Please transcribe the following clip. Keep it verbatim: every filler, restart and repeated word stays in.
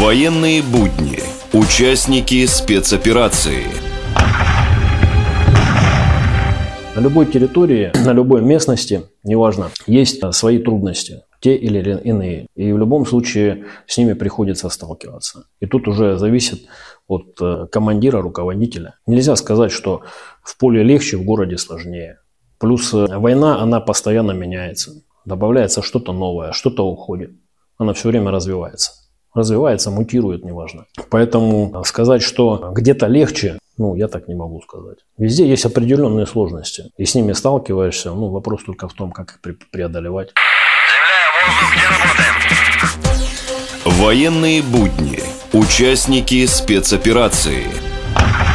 Военные будни. Участники спецоперации. На любой территории, на любой местности, неважно, есть свои трудности, те или иные. И в любом случае с ними приходится сталкиваться. И тут уже зависит от командира, руководителя. Нельзя сказать, что в поле легче, в городе сложнее. Плюс война, она постоянно меняется. Добавляется что-то новое, что-то уходит. Она все время развивается. Развивается, мутирует, неважно. Поэтому сказать, что где-то легче, ну, я так не могу сказать. Везде есть определенные сложности. И с ними сталкиваешься. Ну, вопрос только в том, как их преодолевать. Военные будни. Участники спецоперации.